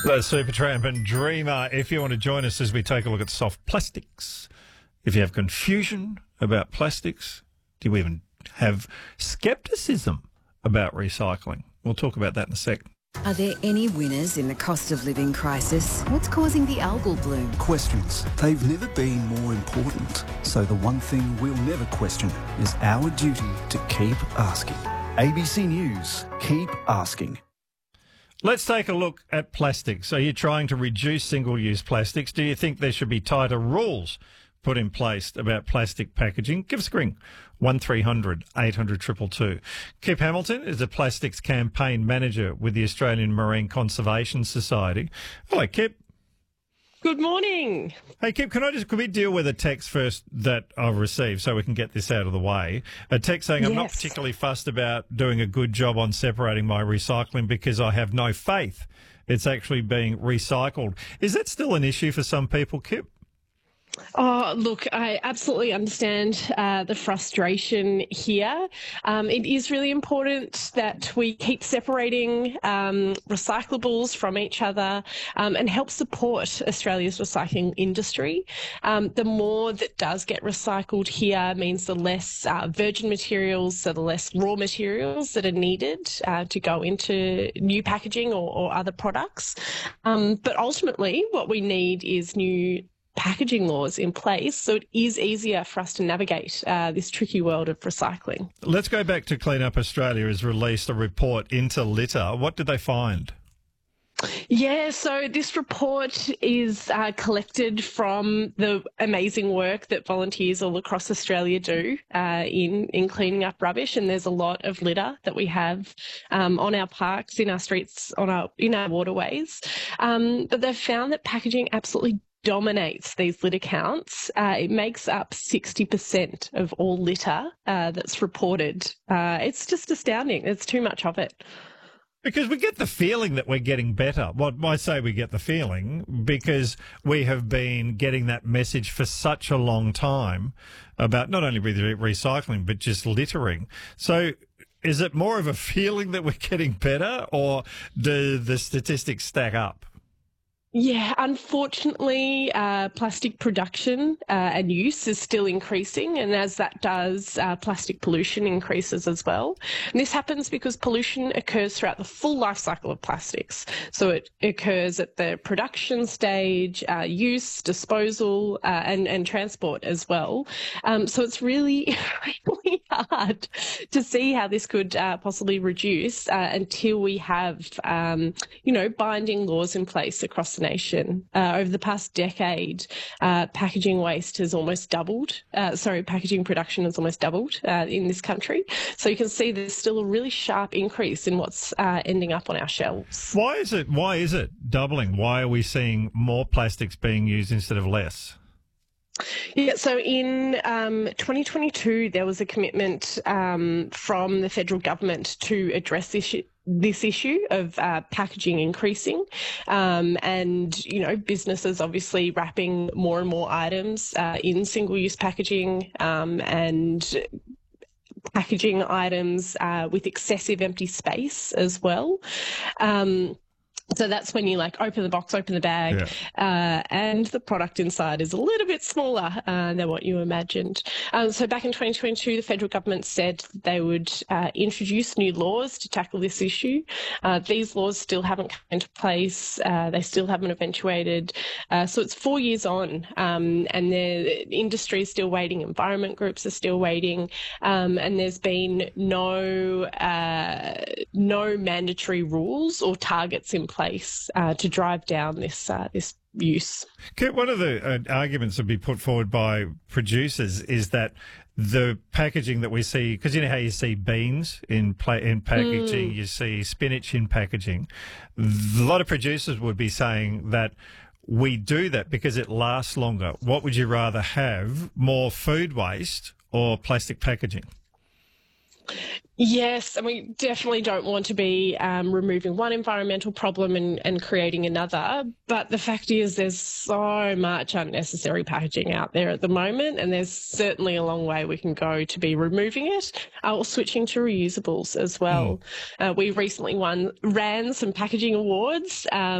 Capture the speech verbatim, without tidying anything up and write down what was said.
The Supertramp and Dreamer. If you want to join us as we take a look at soft plastics, if you have confusion about plastics, do you even have scepticism about recycling? We'll talk about that in a sec. Are there any winners in the cost of living crisis? What's causing the algal bloom? Questions. They've never been more important. So the one thing we'll never question is our duty to keep asking. A B C News. Keep asking. Let's take a look at plastics. Are you trying to reduce single-use plastics? Do you think there should be tighter rules put in place about plastic packaging? Give us a ring, one three hundred eight hundred two two two. Kip Hamilton is a plastics campaign manager with the Australian Marine Conservation Society. Hello, Kip. Good morning. Hey, Kip, can I just, could we deal with a text first that I've received so we can get this out of the way? A text saying, I'm not Yes. particularly fussed about doing a good job on separating my recycling because I have no faith it's actually being recycled. Is that still an issue for some people, Kip? Oh, look, I absolutely understand uh, the frustration here. Um, it is really important that we keep separating um, recyclables from each other um, and help support Australia's recycling industry. Um, the more that does get recycled here means the less uh, virgin materials, so the less raw materials that are needed uh, to go into new packaging or, or other products. Um, but ultimately, what we need is new packaging laws in place so it is easier for us to navigate uh, this tricky world of recycling. Let's go back to Clean Up Australia has released a report into litter. What did they find? Yeah, so this report is uh, collected from the amazing work that volunteers all across Australia do uh, in, in cleaning up rubbish, and there's a lot of litter that we have um, on our parks, in our streets, on our in our waterways. Um, but they've found that packaging absolutely dominates these litter counts. Uh, it makes up sixty percent of all litter uh, that's reported. Uh, it's just astounding. It's too much of it. Because we get the feeling that we're getting better. Well, I say we get the feeling because we have been getting that message for such a long time about not only re- recycling, but just littering. So is it more of a feeling that we're getting better, or do the statistics stack up? Yeah, unfortunately, uh, plastic production uh, and use is still increasing, and as that does, uh, plastic pollution increases as well. And this happens because pollution occurs throughout the full life cycle of plastics. So it occurs at the production stage, uh, use, disposal, uh, and, and transport as well. Um, so it's really, really hard to see how this could uh, possibly reduce uh, until we have, um, you know, binding laws in place across the nation. Uh, over the past decade, uh, packaging waste has almost doubled. Uh, sorry, packaging production has almost doubled uh, in this country. So you can see there's still a really sharp increase in what's uh, ending up on our shelves. Why is it? Why is it doubling? Why are we seeing more plastics being used instead of less? Yeah, so in um, twenty twenty-two, there was a commitment um, from the federal government to address this issue. this issue of uh, packaging increasing um, and, you know, businesses obviously wrapping more and more items uh, in single-use packaging um, and packaging items uh, with excessive empty space as well. Um, So that's when you like open the box, open the bag, yeah. uh, and the product inside is a little bit smaller uh, than what you imagined. Um, so back in twenty twenty-two, the federal government said they would uh, introduce new laws to tackle this issue. Uh, these laws still haven't come into place. Uh, they still haven't eventuated. Uh, so it's four years on, um, and the industry is still waiting. Environment groups are still waiting, um, and there's been no uh, no mandatory rules or targets in place. place uh, to drive down this uh, this use. Kurt, one of the uh, arguments that be put forward by producers is that the packaging that we see, because you know how you see beans in pla- in packaging, mm. you see spinach in packaging. A lot of producers would be saying that we do that because it lasts longer. What would you rather have, more food waste or plastic packaging? Yes, and we definitely don't want to be um, removing one environmental problem and, and creating another. But the fact is there's so much unnecessary packaging out there at the moment, and there's certainly a long way we can go to be removing it uh, or switching to reusables as well. Mm. Uh, we recently won ran some packaging awards. Um,